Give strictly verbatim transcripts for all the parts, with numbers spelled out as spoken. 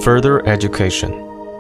further education.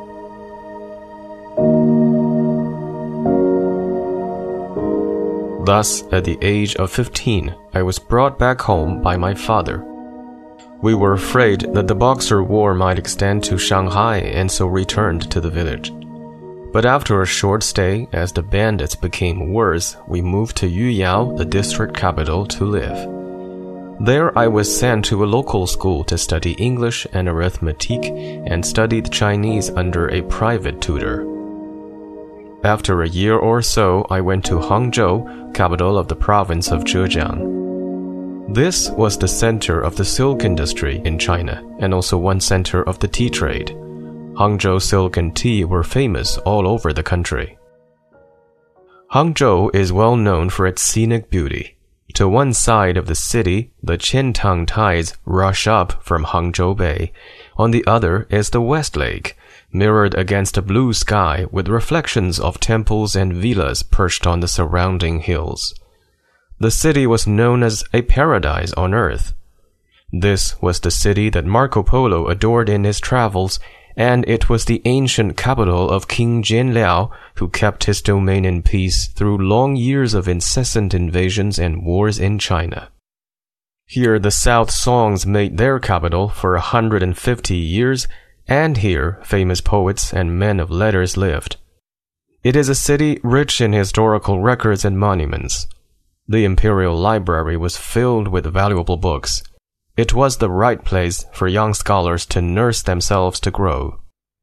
Thus, at the age of fifteen, I was brought back home by my father. We were afraid that the Boxer War might extend to Shanghai and so returned to the village. But after a short stay, as the bandits became worse, we moved to Yuyao, the district capital, to live. There I was sent to a local school to study English and arithmetic and studied Chinese under a private tutor. After a year or so, I went to Hangzhou, capital of the province of Zhejiang. This was the center of the silk industry in China and also one center of the tea trade. Hangzhou silk and tea were famous all over the country. Hangzhou is well known for its scenic beauty. To one side of the city, the Qiantang tides rush up from Hangzhou Bay. On the other is the West Lake, mirrored against a blue sky with reflections of temples and villas perched on the surrounding hills. The city was known as a paradise on earth. This was the city that Marco Polo adored in his travels, and it was the ancient capital of King Jianliao, who kept his domain in peace through long years of incessant invasions and wars in China. Here the South Songs made their capital for a hundred and fifty years, and here famous poets and men of letters lived. It is a city rich in historical records and monuments. The imperial library was filled with valuable books. It was the right place for young scholars to nurse themselves to grow.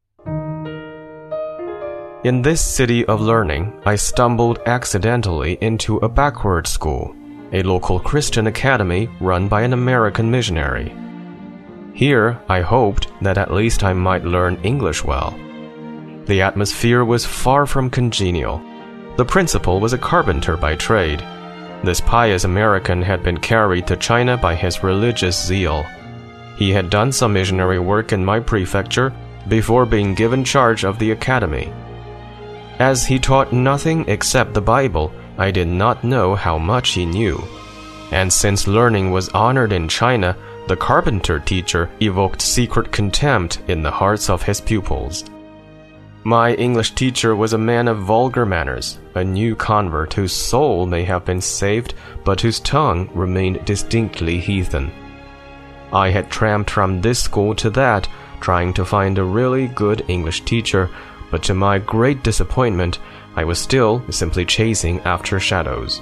In this city of learning, I stumbled accidentally into a backward school, a local Christian academy run by an American missionary. Here, I hoped that at least I might learn English well. The atmosphere was far from congenial. The principal was a carpenter by trade. This pious American had been carried to China by his religious zeal. He had done some missionary work in my prefecture before being given charge of the academy. As he taught nothing except the Bible, I did not know how much he knew. And since learning was honored in China, the carpenter teacher evoked secret contempt in the hearts of his pupils. My English teacher was a man of vulgar manners, a new convert whose soul may have been saved, but whose tongue remained distinctly heathen. I had tramped from this school to that, trying to find a really good English teacher, but to my great disappointment, I was still simply chasing after shadows.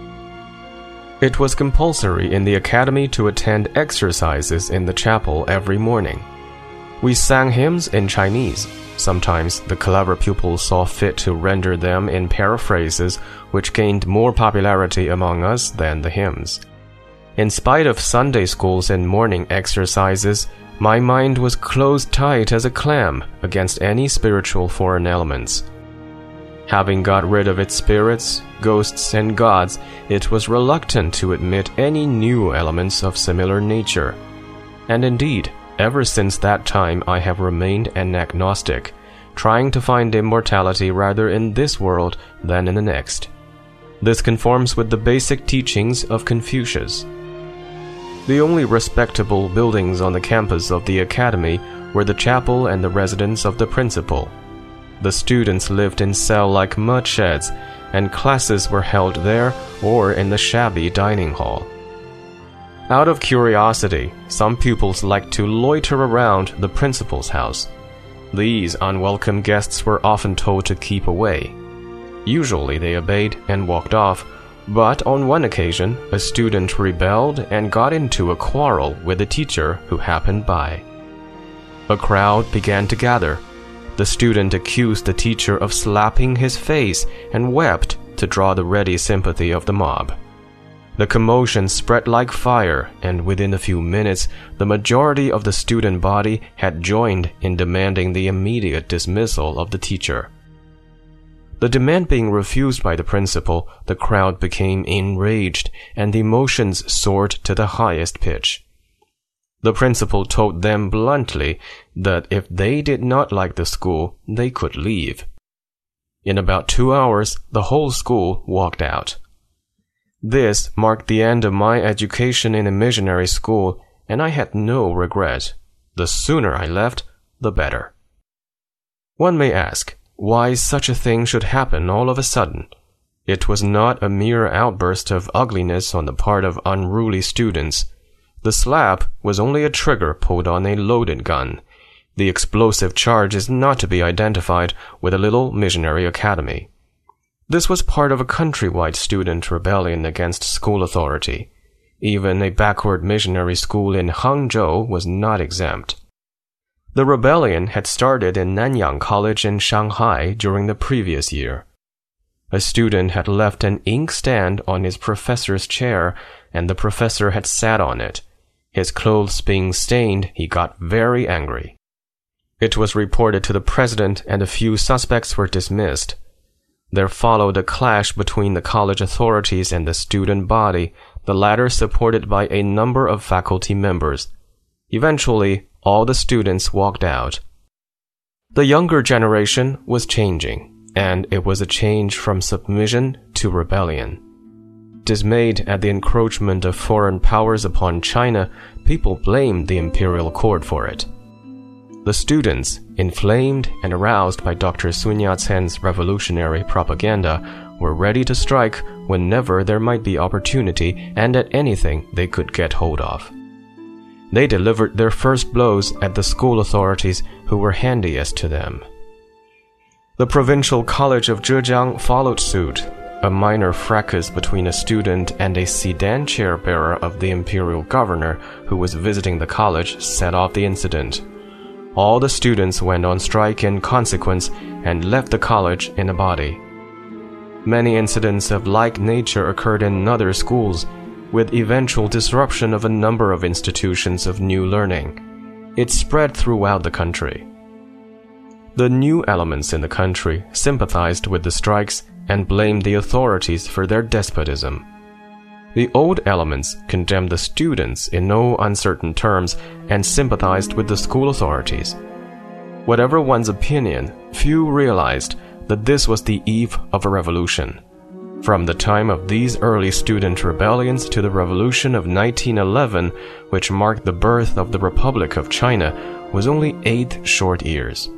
It was compulsory in the academy to attend exercises in the chapel every morning. We sang hymns in Chinese. Sometimes the clever pupils saw fit to render them in paraphrases, which gained more popularity among us than the hymns. In spite of Sunday schools and morning exercises, my mind was closed tight as a clam against any spiritual foreign elements. Having got rid of its spirits, ghosts, and gods, it was reluctant to admit any new elements of similar nature. And indeed, ever since that time I have remained an agnostic, trying to find immortality rather in this world than in the next. This conforms with the basic teachings of Confucius. The only respectable buildings on the campus of the academy were the chapel and the residence of the principal. The students lived in cell-like mud sheds, and classes were held there or in the shabby dining hall. Out of curiosity, some pupils liked to loiter around the principal's house. These unwelcome guests were often told to keep away. Usually they obeyed and walked off, but on one occasion, a student rebelled and got into a quarrel with a teacher who happened by. A crowd began to gather. The student accused the teacher of slapping his face and wept to draw the ready sympathy of the mob. The commotion spread like fire, and within a few minutes, the majority of the student body had joined in demanding the immediate dismissal of the teacher. The demand being refused by the principal, the crowd became enraged, and the emotions soared to the highest pitch. The principal told them bluntly that if they did not like the school, they could leave. In about two hours, the whole school walked out. This marked the end of my education in a missionary school, and I had no regret. The sooner I left, the better. One may ask, why such a thing should happen all of a sudden? It was not a mere outburst of ugliness on the part of unruly students. The slap was only a trigger pulled on a loaded gun. The explosive charge is not to be identified with a little missionary academy. This was part of a countrywide student rebellion against school authority. Even a backward missionary school in Hangzhou was not exempt. The rebellion had started in Nanyang College in Shanghai during the previous year. A student had left an inkstand on his professor's chair, and the professor had sat on it. His clothes being stained, he got very angry. It was reported to the president, and a few suspects were dismissed. There followed a clash between the college authorities and the student body, the latter supported by a number of faculty members. Eventually, all the students walked out. The younger generation was changing, and it was a change from submission to rebellion. Dismayed at the encroachment of foreign powers upon China, people blamed the imperial court for it. The students, inflamed and aroused by Doctor Sun Yat-sen's revolutionary propaganda, were ready to strike whenever there might be opportunity and at anything they could get hold of. They delivered their first blows at the school authorities who were handiest to them. The provincial college of Zhejiang followed suit. A minor fracas between a student and a sedan chair bearer of the imperial governor who was visiting the college set off the incident. All the students went on strike in consequence and left the college in a body. Many incidents of like nature occurred in other schools, with eventual disruption of a number of institutions of new learning. It spread throughout the country. The new elements in the country sympathized with the strikes and blamed the authorities for their despotism. The old elements condemned the students in no uncertain terms and sympathized with the school authorities. Whatever one's opinion, few realized that this was the eve of a revolution. From the time of these early student rebellions to the revolution of nineteen eleven, which marked the birth of the Republic of China, was only eight short years.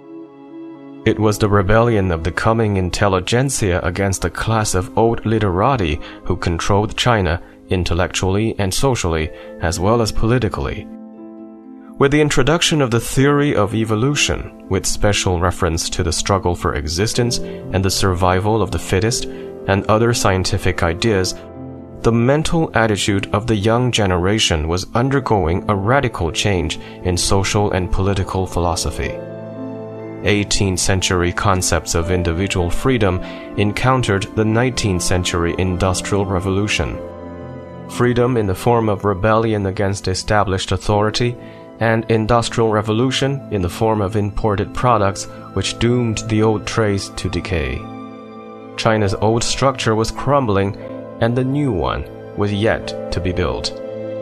It was the rebellion of the coming intelligentsia against a class of old literati who controlled China intellectually and socially, as well as politically. With the introduction of the theory of evolution, with special reference to the struggle for existence and the survival of the fittest, and other scientific ideas, the mental attitude of the young generation was undergoing a radical change in social and political philosophy. eighteenth century concepts of individual freedom encountered the nineteenth century Industrial Revolution. Freedom in the form of rebellion against established authority, and Industrial Revolution in the form of imported products which doomed the old trades to decay. China's old structure was crumbling, and the new one was yet to be built.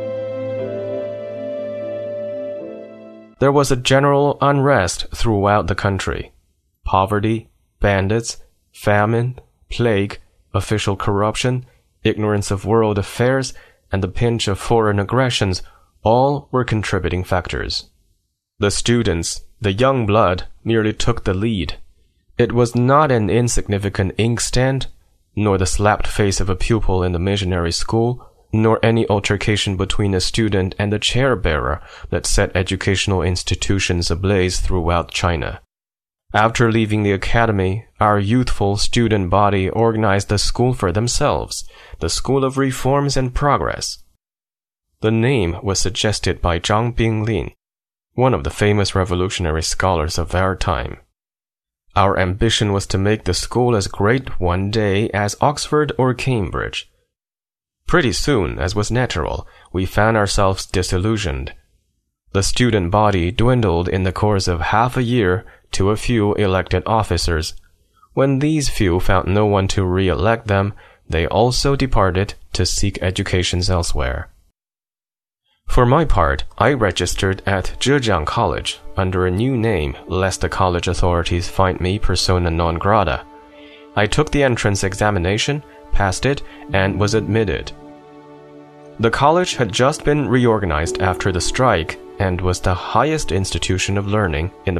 There was a general unrest throughout the country. Poverty, bandits, famine, plague, official corruption, ignorance of world affairs, and the pinch of foreign aggressions all were contributing factors. The students, the young blood, merely took the lead. It was not an insignificant inkstand, nor the slapped face of a pupil in the missionary school, nor any altercation between a student and a chair-bearer that set educational institutions ablaze throughout China. After leaving the academy, our youthful student body organized a school for themselves, the School of Reforms and Progress. The name was suggested by Zhang Binglin, one of the famous revolutionary scholars of our time. Our ambition was to make the school as great one day as Oxford or Cambridge. Pretty soon, as was natural, we found ourselves disillusioned. The student body dwindled in the course of half a year to a few elected officers. When these few found no one to re-elect them, they also departed to seek educations elsewhere. For my part, I registered at Zhejiang College under a new name lest the college authorities find me persona non grata. I took the entrance examination, passed it, and was admitted. The college had just been reorganized after the strike, and was the highest institution of learning in the